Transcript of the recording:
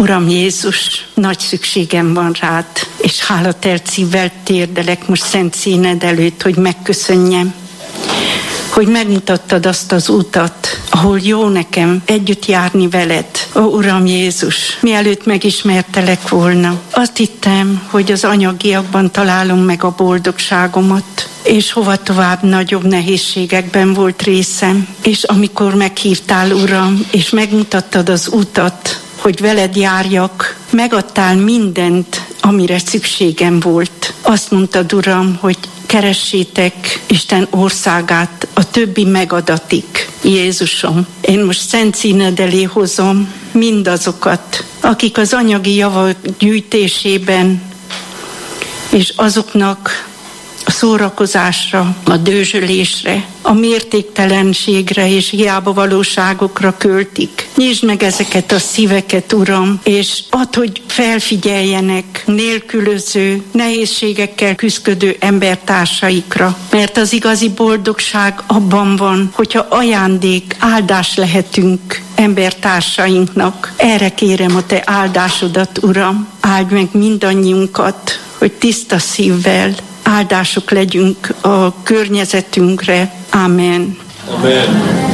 Uram Jézus, nagy szükségem van rád, és hálatelt szívvel térdelek most szent színed előtt, hogy megköszönjem, hogy megmutattad azt az utat, ahol jó nekem együtt járni veled. Ó, Uram Jézus, mielőtt megismertelek volna, azt hittem, hogy az anyagiakban találom meg a boldogságomat, és hova tovább nagyobb nehézségekben volt részem. És amikor meghívtál, Uram, és megmutattad az utat, hogy veled járjak, megadtál mindent, amire szükségem volt. Azt mondtad, Uram, hogy keressétek Isten országát, a többi megadatik. Jézusom, én most szent színed elé hozom mindazokat, akik az anyagi javak gyűjtésében és azoknak a szórakozásra, a dőzsölésre, a mértéktelenségre és hiába valóságokra költik. Nyisd meg ezeket a szíveket, Uram, és add, hogy felfigyeljenek nélkülöző, nehézségekkel küszködő embertársaikra. Mert az igazi boldogság abban van, hogyha ajándék, áldás lehetünk embertársainknak. Erre kérem a te áldásodat, Uram. Áld meg mindannyiunkat, hogy tiszta szívvel áldások legyünk a környezetünkre. Amen. Amen.